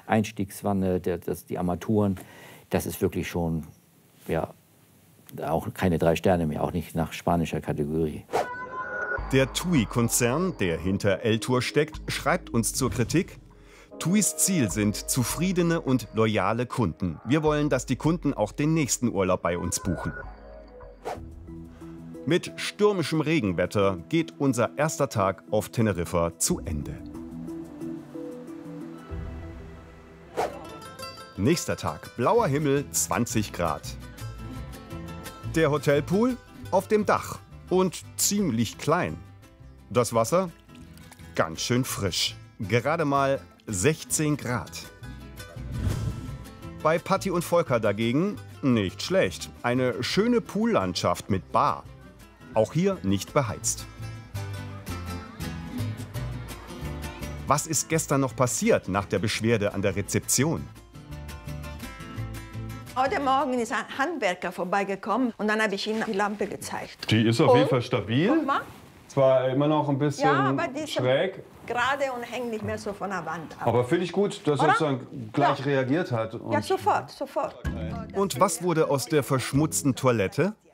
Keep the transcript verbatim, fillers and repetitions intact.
Einstiegswanne, der, das, die Armaturen. Das ist wirklich schon, ja, auch keine drei Sterne mehr, auch nicht nach spanischer Kategorie. Der T U I-Konzern, der hinter L-Tour steckt, schreibt uns zur Kritik: T U Is Ziel sind zufriedene und loyale Kunden. Wir wollen, dass die Kunden auch den nächsten Urlaub bei uns buchen. Mit stürmischem Regenwetter geht unser erster Tag auf Teneriffa zu Ende. Nächster Tag, blauer Himmel, zwanzig Grad. Der Hotelpool auf dem Dach und ziemlich klein. Das Wasser ganz schön frisch, gerade mal sechzehn Grad. Bei Patti und Volker dagegen nicht schlecht. Eine schöne Poollandschaft mit Bar. Auch hier nicht beheizt. Was ist gestern noch passiert nach der Beschwerde an der Rezeption? Heute Morgen ist ein Handwerker vorbeigekommen und dann habe ich ihm die Lampe gezeigt. Die ist auf und, jeden Fall stabil. Guck mal. Zwar immer noch ein bisschen ja, aber die ist schräg. Gerade und hängt nicht mehr so von der Wand ab. Aber finde ich gut, dass er sozusagen gleich ja. reagiert hat. Und ja, sofort, sofort. Und was wurde aus der verschmutzten Toilette?